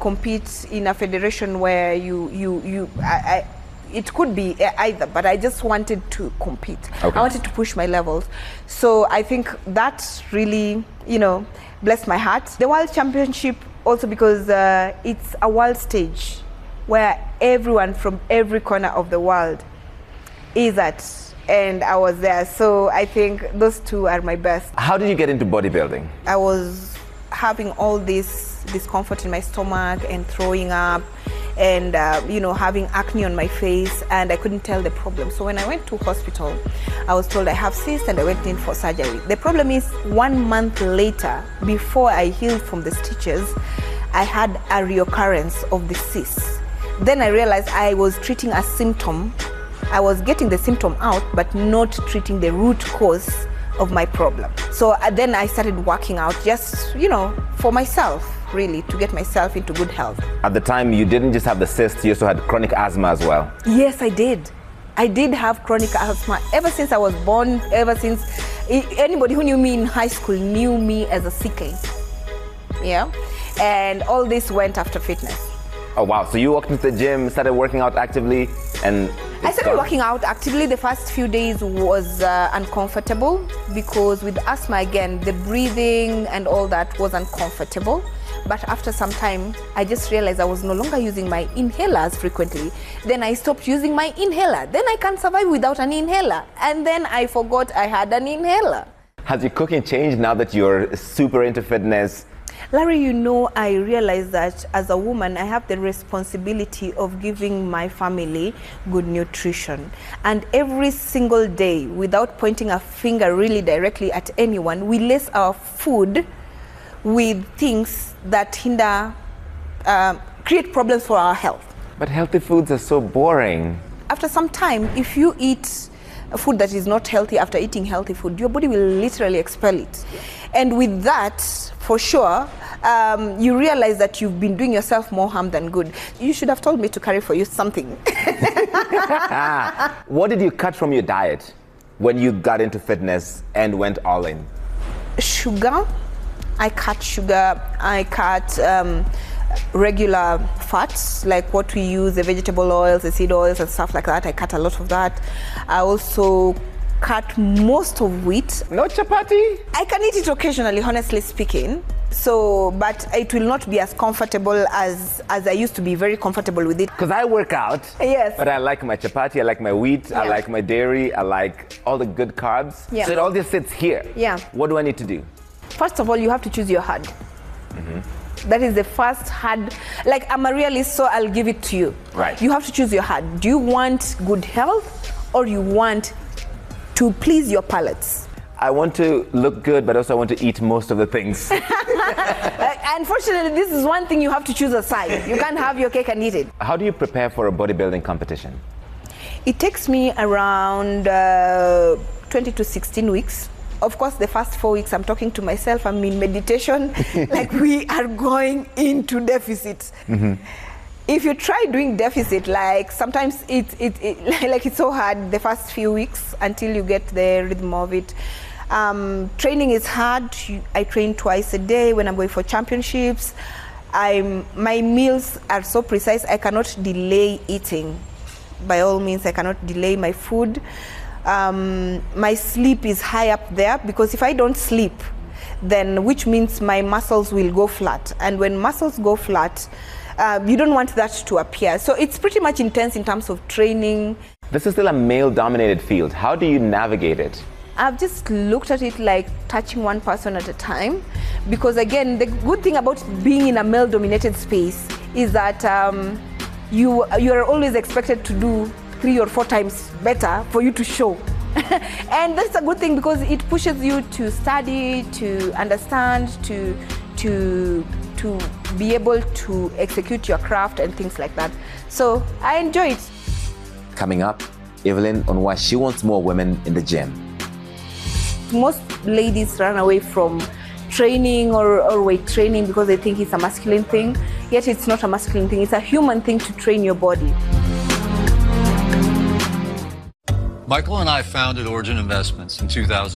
compete in a federation where it could be either, but I just wanted to compete. Okay. I wanted to push my levels. So I think that really, blessed my heart. The World Championship also because it's a world stage where everyone from every corner of the world is at, and I was there. So I think those two are my best. How did you get into bodybuilding? I was having all this discomfort in my stomach and throwing up and having acne on my face, and I couldn't tell the problem. So when I went to hospital, I was told I have cysts, and I went in for surgery. The problem is 1 month later, before I healed from the stitches, I had a reoccurrence of the cysts. Then I realized I was treating a symptom. I was getting the symptom out, but not treating the root cause of my problem. So then I started working out just, for myself, really, to get myself into good health. At the time, you didn't just have the cysts, you also had chronic asthma as well. Yes, I did. I did have chronic asthma ever since I was born, ever since anybody who knew me in high school knew me as a sickly. Yeah. And all this went after fitness. Oh wow, so you walked into the gym, started working out actively, and I started working out actively. The first few days was uncomfortable because with asthma again, the breathing and all that was uncomfortable. But after some time, I just realized I was no longer using my inhalers frequently. Then I stopped using my inhaler. Then I can't survive without an inhaler. And then I forgot I had an inhaler. Has your cooking changed now that you're super into fitness? Larry, I realized that as a woman, I have the responsibility of giving my family good nutrition. And every single day, without pointing a finger really directly at anyone, we lace our food with things that create problems for our health. But healthy foods are so boring. After some time, if you eat food that is not healthy after eating healthy food, your body will literally expel it. And with that, for sure, you realize that you've been doing yourself more harm than good. You should have told me to carry for you something. What did you cut from your diet when you got into fitness and went all in? Sugar. I cut sugar. I cut regular fats, like what we use, the vegetable oils, the seed oils and stuff like that. I cut a lot of that. I also cut most of wheat. No chapati? I can eat it occasionally, honestly speaking. So, but it will not be as comfortable as I used to be very comfortable with it. Because I work out. Yes. But I like my chapati, I like my wheat, Yeah. I like my dairy, I like all the good carbs. Yeah. So it all just sits here. Yeah. What do I need to do? First of all, you have to choose your hard. Mm-hmm. That is the first hard. Like, I'm a realist, so I'll give it to you. Right. You have to choose your hard. Do you want good health, or you want to please your palates? I want to look good, but also I want to eat most of the things. Unfortunately, this is one thing you have to choose aside. You can't have your cake and eat it. How do you prepare for a bodybuilding competition? It takes me around 20 to 16 weeks. Of course, the first 4 weeks, I'm talking to myself. I'm in meditation. Like, we are going into deficit. Mm-hmm. If you try doing deficit, like, sometimes it's so hard the first few weeks until you get the rhythm of it. Training is hard. I train twice a day when I'm going for championships. My meals are so precise. I cannot delay eating. By all means, I cannot delay my food. My sleep is high up there, because if I don't sleep, then which means my muscles will go flat. And when muscles go flat, you don't want that to appear. So it's pretty much intense in terms of training. This is still a male-dominated field. How do you navigate it? I've just looked at it like touching one person at a time, because again, the good thing about being in a male-dominated space is that you are always expected to do 3 or 4 times better for you to show. And that's a good thing, because it pushes you to study, to understand, to be able to execute your craft and things like that. So I enjoy it. Coming up, Evelyn on why she wants more women in the gym. Most ladies run away from training or weight training because they think it's a masculine thing. Yet it's not a masculine thing. It's a human thing to train your body. Michael and I founded Origin Investments in 2000.